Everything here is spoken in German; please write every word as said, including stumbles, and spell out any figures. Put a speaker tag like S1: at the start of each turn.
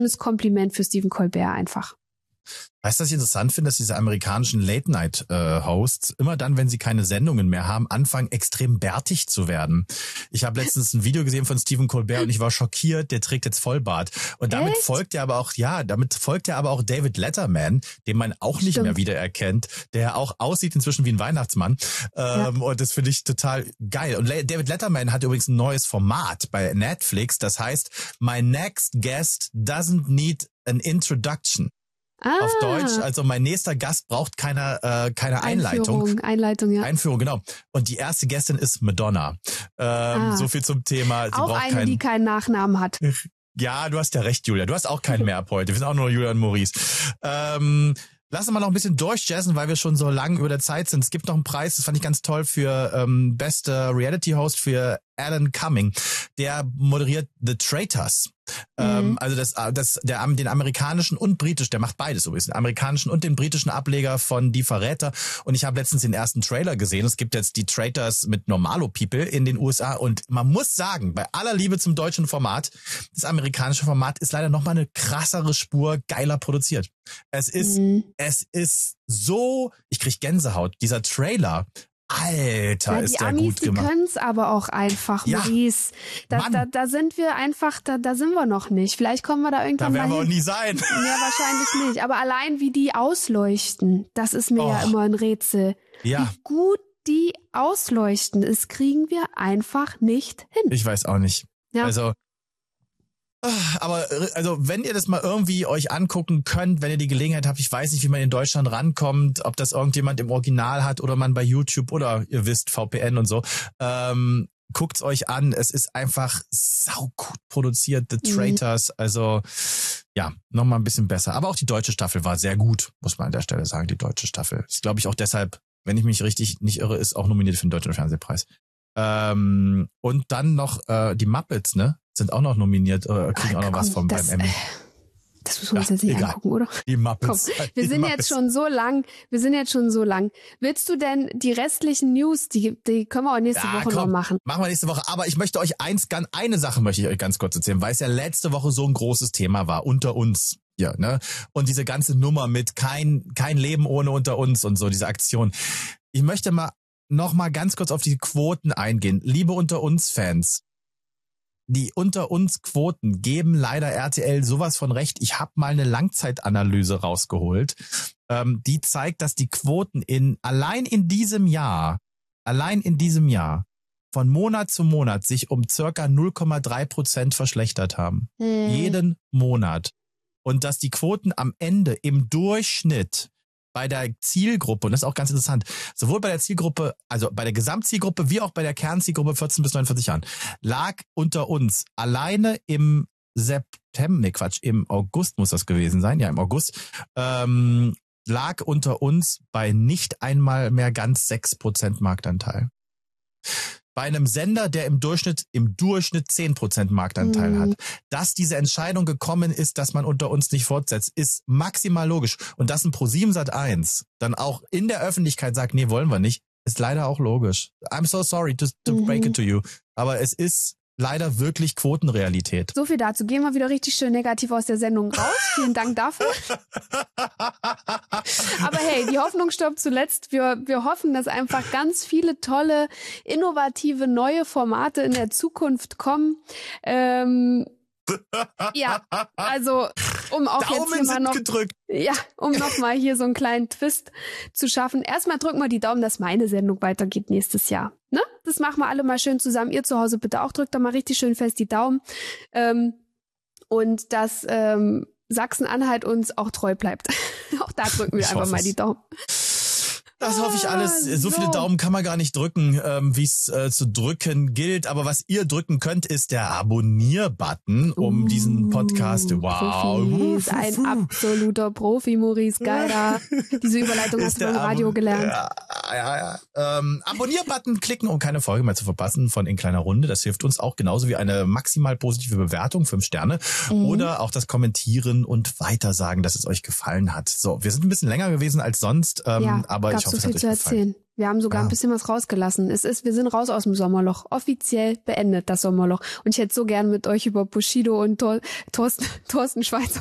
S1: Das Kompliment für Stephen Colbert einfach.
S2: Weißt du, was ich interessant finde, dass diese amerikanischen Late-Night-Hosts immer dann, wenn sie keine Sendungen mehr haben, anfangen extrem bärtig zu werden. Ich habe letztens ein Video gesehen von Stephen Colbert und ich war schockiert, der trägt jetzt Vollbart. Und damit
S1: Echt?
S2: folgt er aber auch, ja, damit folgt er aber auch David Letterman, den man auch nicht
S1: Stimmt.
S2: mehr wiedererkennt, der auch aussieht inzwischen wie ein Weihnachtsmann.
S1: Ja.
S2: Ähm, und das finde ich total geil. Und David Letterman hat übrigens ein neues Format bei Netflix, das heißt My Next Guest Doesn't Need an Introduction.
S1: Ah,
S2: Auf Deutsch, also mein nächster Gast braucht keine, äh, keine Einleitung.
S1: Einführung, Einleitung, ja.
S2: Einführung, genau. Und die erste Gästin ist Madonna. Ähm,
S1: Ah.
S2: So viel zum Thema. Sie
S1: Auch
S2: braucht
S1: eine,
S2: keinen,
S1: die keinen Nachnamen hat.
S2: Ja, du hast ja recht, Julia. Du hast auch keinen mehr ab heute. Wir sind auch nur Julia und Maurice. Ähm, Lass uns mal noch ein bisschen durchjazzen, weil wir schon so lang über der Zeit sind. Es gibt noch einen Preis, das fand ich ganz toll, für ähm, bester Reality-Host für Alan Cumming. Der moderiert The Traitors. Mhm. Ähm, also das, das, der, den amerikanischen und britisch, der macht beides so ein bisschen, den amerikanischen und den britischen Ableger von Die Verräter. Und ich habe letztens den ersten Trailer gesehen. Es gibt jetzt die Traitors mit Normalo People in den U S A. Und man muss sagen, bei aller Liebe zum deutschen Format, das amerikanische Format ist leider nochmal eine krassere Spur geiler produziert. Es ist, mhm. es ist so, ich krieg Gänsehaut, dieser Trailer. Alter,
S1: ja,
S2: ist
S1: die
S2: der
S1: Amis,
S2: gut gemacht.
S1: Die können es aber auch einfach,
S2: ja,
S1: Maurice. Da, da, da sind wir einfach, da, da sind wir noch nicht. Vielleicht kommen wir da irgendwann
S2: da werden
S1: mal
S2: wir
S1: hin.
S2: auch nie sein.
S1: Ja, wahrscheinlich nicht. Aber allein wie die ausleuchten, das ist mir
S2: oh.
S1: ja immer ein Rätsel.
S2: Ja.
S1: Wie gut die ausleuchten, das kriegen wir einfach nicht hin.
S2: Ich weiß auch nicht.
S1: Ja.
S2: Also, aber also wenn ihr das mal irgendwie euch angucken könnt, wenn ihr die Gelegenheit habt, ich weiß nicht, wie man in Deutschland rankommt, ob das irgendjemand im Original hat oder man bei YouTube oder ihr wisst, V P N und so, ähm, guckt's euch an. Es ist einfach saugut produziert, The Traitors. Mhm. Also ja, nochmal ein bisschen besser. Aber auch die deutsche Staffel war sehr gut, muss man an der Stelle sagen, die deutsche Staffel. Ist, glaube ich, auch deshalb, wenn ich mich richtig nicht irre, ist auch nominiert für den Deutschen Fernsehpreis. Ähm, und dann noch äh, die Muppets, ne? Sind auch noch nominiert, äh, kriegen Ach, auch noch komm, was vom
S1: das,
S2: beim Emmy.
S1: Das müssen wir uns ja, jetzt nicht egal. angucken, oder?
S2: Die Muppets.
S1: Komm, wir sind
S2: Muppets.
S1: jetzt schon so lang, wir sind jetzt schon so lang. Willst du denn die restlichen News, die, die können wir auch nächste ja, Woche komm, noch machen?
S2: Machen wir nächste Woche. Aber ich möchte euch eins, eine Sache möchte ich euch ganz kurz erzählen, weil es ja letzte Woche so ein großes Thema war, unter uns. Ja, ne? Und diese ganze Nummer mit kein, kein Leben ohne unter uns und so, diese Aktion. Ich möchte mal noch mal ganz kurz auf die Quoten eingehen. Liebe unter uns Fans. Die unter uns Quoten geben leider R T L sowas von recht. Ich habe mal eine Langzeitanalyse rausgeholt, ähm, die zeigt, dass die Quoten in allein in diesem Jahr, allein in diesem Jahr von Monat zu Monat sich um circa null Komma drei Prozent verschlechtert haben. Hm. Jeden Monat. Und dass die Quoten am Ende im Durchschnitt bei der Zielgruppe, und das ist auch ganz interessant, sowohl bei der Zielgruppe, also bei der Gesamtzielgruppe wie auch bei der Kernzielgruppe vierzehn bis neunundvierzig Jahren, lag unter uns alleine im September, nee Quatsch, im August muss das gewesen sein, ja im August, ähm, lag unter uns bei nicht einmal mehr ganz sechs Prozent Marktanteil. Bei einem Sender, der im Durchschnitt im Durchschnitt zehn Prozent Marktanteil mhm. hat. Dass diese Entscheidung gekommen ist, dass man unter uns nicht fortsetzt, ist maximal logisch. Und dass ein ProSieben Sat eins dann auch in der Öffentlichkeit sagt, nee, wollen wir nicht, ist leider auch logisch. I'm so sorry to, to mhm. break it to you. Aber es ist leider wirklich Quotenrealität.
S1: So viel dazu. Gehen wir wieder richtig schön negativ aus der Sendung raus. Vielen Dank dafür. Aber hey, die Hoffnung stirbt zuletzt. Wir, wir hoffen, dass einfach ganz viele tolle, innovative, neue Formate in der Zukunft kommen. Ähm, ja, also um auch
S2: Daumen
S1: jetzt hier mal noch,
S2: gedrückt.
S1: ja, um noch mal hier so einen kleinen Twist zu schaffen. Erstmal drücken wir die Daumen, dass meine Sendung weitergeht nächstes Jahr. Ne? Das machen wir alle mal schön zusammen. Ihr zu Hause bitte auch, drückt da mal richtig schön fest die Daumen. Ähm, und dass ähm, Sachsen-Anhalt uns auch treu bleibt. Auch da drücken wir ich einfach mal es. die Daumen.
S2: Das hoffe ich alles. So, so viele Daumen kann man gar nicht drücken, ähm, wie es äh, zu drücken gilt. Aber was ihr drücken könnt, ist der Abonnier-Button, um uh, diesen Podcast. Wow.
S1: Profis, ein absoluter Profi, Maurice. Geil da. Diese Überleitung hast du beim Radio gelernt.
S2: ja, ja, ja. Ähm, Abonnier-Button klicken, um keine Folge mehr zu verpassen von In kleiner Runde. Das hilft uns auch genauso wie eine maximal positive Bewertung, fünf Sterne. Mhm. Oder auch das Kommentieren und Weitersagen, dass es euch gefallen hat. So, wir sind ein bisschen länger gewesen als sonst, ähm,
S1: ja,
S2: aber ich hoffe,
S1: so viel
S2: es hat euch
S1: zu erzählen.
S2: gefallen.
S1: Wir haben sogar ja. ein bisschen was rausgelassen. Es ist, wir sind raus aus dem Sommerloch. Offiziell beendet das Sommerloch. Und ich hätte so gern mit euch über Bushido und Tor, Thorsten, Thorsten Schweizer